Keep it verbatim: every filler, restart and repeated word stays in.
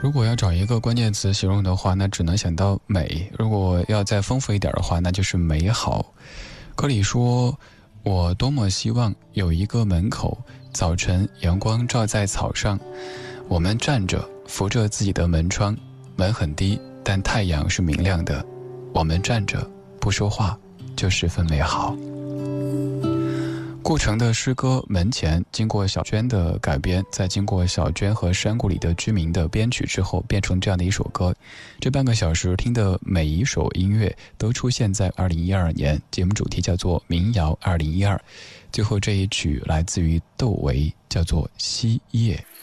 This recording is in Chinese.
如果要找一个关键词形容的话，那只能想到美。如果要再丰富一点的话，那就是美好。歌里说，我多么希望有一个门口，早晨阳光照在草上，我们站着扶着自己的门窗，门很低，但太阳是明亮的，我们站着不说话，就十分美好。顾城的诗歌《门前》经过小娟的改编，再经过小娟和山谷里的居民的编曲之后，变成这样的一首歌。这半个小时听的每一首音乐都出现在二零一二年，节目主题叫做民谣二零一二。最后这一曲来自于窦唯，叫做《夕夜》。